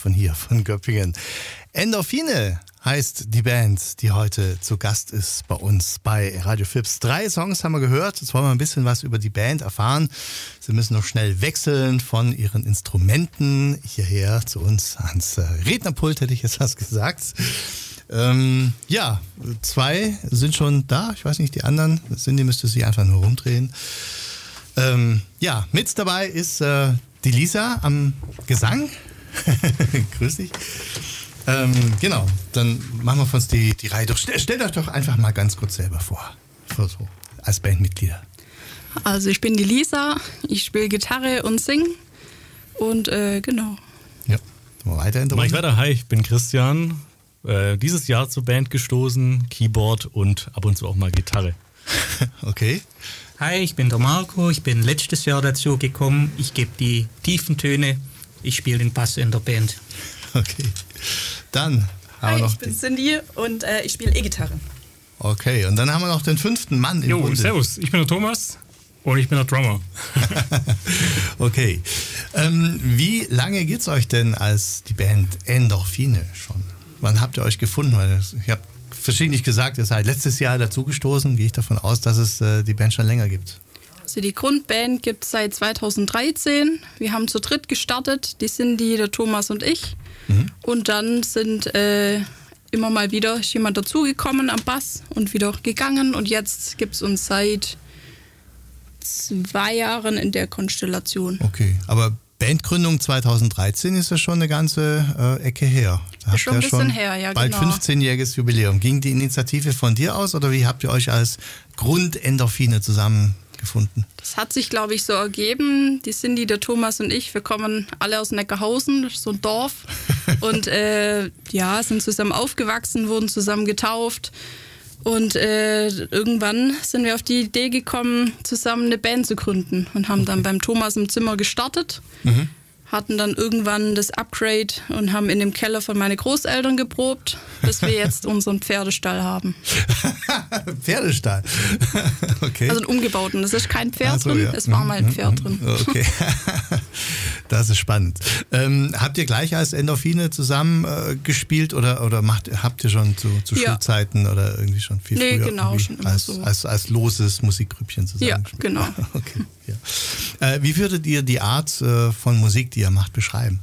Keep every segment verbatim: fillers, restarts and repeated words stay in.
von hier, von Göppingen. Endorphine heißt die Band, die heute zu Gast ist bei uns bei Radio Fips. Drei Songs haben wir gehört. Jetzt wollen wir ein bisschen was über die Band erfahren. Sie müssen noch schnell wechseln von ihren Instrumenten hierher zu uns ans Rednerpult, hätte ich jetzt was gesagt. Ähm, ja, zwei sind schon da. Ich weiß nicht, die anderen, Cindy müsste sich einfach nur rumdrehen. Ähm, ja, mit dabei ist äh, die Lisa am Gesang. Grüß dich. Ähm, genau, dann machen wir uns die, die Reihe durch. Stell, stellt euch doch einfach mal ganz kurz selber vor, so, als Bandmitglieder. Also ich bin die Lisa, ich spiele Gitarre und sing und äh, genau. Ja, mal weiter in der Mach ich weiter. Hi, ich bin Christian. Äh, dieses Jahr zur Band gestoßen, Keyboard und ab und zu auch mal Gitarre. Okay. Hi, ich bin der Marco, ich bin letztes Jahr dazu gekommen. Ich gebe die tiefen Töne, ich spiele den Bass in der Band. Okay. Dann haben Hi, wir noch ich bin die... Cindy und äh, ich spiele E-Gitarre. Okay, und dann haben wir noch den fünften Mann im Jo, Bunde. servus, ich bin der Thomas und ich bin der Drummer. Okay. Ähm, wie lange geht's euch denn als die Band Endorphine schon? Wann habt ihr euch gefunden? Weil ich habe verschiedentlich gesagt, ihr seid letztes Jahr dazugestoßen. Gehe ich davon aus, dass es äh, die Band schon länger gibt. Also die Grundband gibt es seit zweitausenddreizehn. Wir haben zu dritt gestartet, die Cindy, der Thomas und ich. Mhm. Und dann sind äh, immer mal wieder ist jemand dazugekommen am Bass und wieder gegangen. Und jetzt gibt es uns seit zwei Jahren in der Konstellation. Okay, aber Bandgründung zweitausenddreizehn ist ja schon eine ganze äh, Ecke her. Da ist schon ein bisschen her, ja, bald genau. fünfzehnjähriges Jubiläum. Ging die Initiative von dir aus oder wie habt ihr euch als Grundendorphine zusammengefunden? Das hat sich, glaube ich, so ergeben. Die Cindy, der Thomas und ich, wir kommen alle aus Neckarhausen, das ist so ein Dorf. Und äh, ja, sind zusammen aufgewachsen, wurden zusammen getauft. Und äh, irgendwann sind wir auf die Idee gekommen, zusammen eine Band zu gründen. Und haben dann beim Thomas im Zimmer gestartet. Mhm. Hatten dann irgendwann das Upgrade und haben in dem Keller von meinen Großeltern geprobt, bis wir jetzt unseren Pferdestall haben. Pferdestall? Okay. Also einen umgebauten. Das ist kein Pferd so, drin, ja. es war mal ein Pferd drin. Okay, das ist spannend. Ähm, habt ihr gleich als Endorphine zusammen äh, gespielt oder, oder macht, habt ihr schon zu, zu ja. Schulzeiten oder irgendwie schon viel nee, früher genau, schon immer als, so. als, als loses Musikgrüppchen zusammen Ja, gespielt? genau. Okay, ja. Äh, wie würdet ihr die Art äh, von Musik, die ihr macht, beschreiben?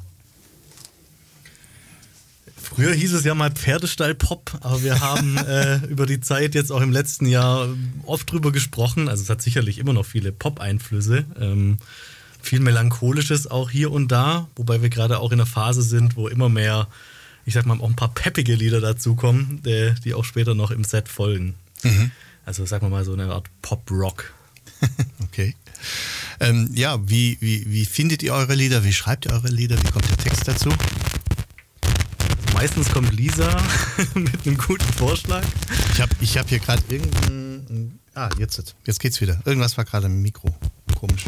Früher hieß es ja mal Pferdestall-Pop, aber wir haben äh, über die Zeit jetzt auch im letzten Jahr oft drüber gesprochen. Also es hat sicherlich immer noch viele Pop-Einflüsse, ähm, viel Melancholisches auch hier und da, wobei wir gerade auch in einer Phase sind, wo immer mehr, ich sag mal, auch ein paar peppige Lieder dazukommen, die, die auch später noch im Set folgen. Mhm. Also sagen wir mal so eine Art Pop-Rock. Okay. Ähm, ja, wie, wie, wie findet ihr eure Lieder? Wie schreibt ihr eure Lieder? Wie kommt der Text dazu? Meistens kommt Lisa mit einem guten Vorschlag. Ich habe ich hab hier gerade irgendein... Ah, jetzt, jetzt geht's wieder. Irgendwas war gerade im Mikro. Komisch.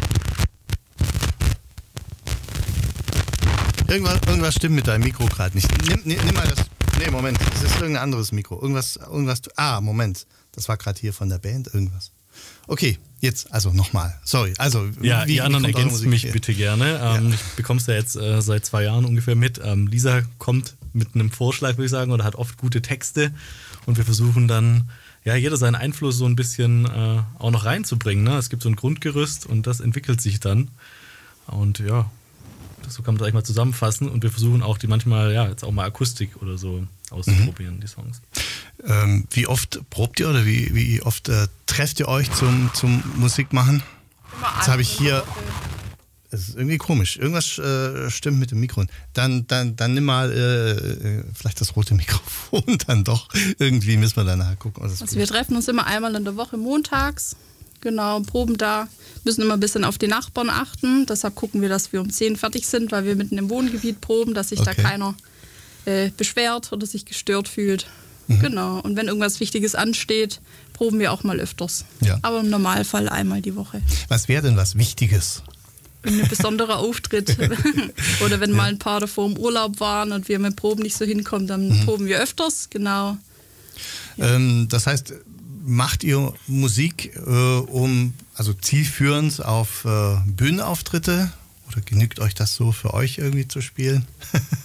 Irgendwas, irgendwas stimmt mit deinem Mikro gerade nicht. Nimm, nimm, nimm mal das... Nee, Moment. Das ist irgendein anderes Mikro. Irgendwas... irgendwas ah, Moment. Das war gerade hier von der Band. Irgendwas. Okay, jetzt, also nochmal. Sorry. Also, ja, wie, die anderen ergänzen mich hier? bitte gerne. Ähm, Ja. Ich bekomme es ja jetzt äh, seit zwei Jahren ungefähr mit. Ähm, Lisa kommt mit einem Vorschlag, würde ich sagen, oder hat oft gute Texte. Und wir versuchen dann, ja, jeder seinen Einfluss so ein bisschen äh, auch noch reinzubringen. Ne? Es gibt so ein Grundgerüst und das entwickelt sich dann. Und ja, so kann man das eigentlich mal zusammenfassen. Und wir versuchen auch die manchmal, ja, jetzt auch mal Akustik oder so auszuprobieren, mhm. die Songs. Ähm, wie oft probt ihr oder wie, wie oft äh, trefft ihr euch zum, zum Musikmachen? Jetzt habe ich hier... Das ist irgendwie komisch. Irgendwas äh, stimmt mit dem Mikro. Dann, dann, dann nimm mal äh, vielleicht das rote Mikrofon dann doch. Irgendwie müssen wir danach gucken. Oh, also wir treffen uns immer einmal in der Woche montags. Genau, proben da. Müssen immer ein bisschen auf die Nachbarn achten. Deshalb gucken wir, dass wir um zehn fertig sind, weil wir mitten im Wohngebiet proben, dass sich okay. da keiner äh, beschwert oder sich gestört fühlt. Mhm. Genau. Und wenn irgendwas Wichtiges ansteht, proben wir auch mal öfters. Ja. Aber im Normalfall einmal die Woche. Was wäre denn was Wichtiges? Ein besonderer Auftritt. Oder wenn ja. mal ein paar davor im Urlaub waren und wir mit Proben nicht so hinkommen, dann mhm. proben wir öfters, genau. Ja. Ähm, das heißt, macht ihr Musik, äh, um, also zielführend auf äh, Bühnenauftritte? Oder genügt euch das so für euch irgendwie zu spielen?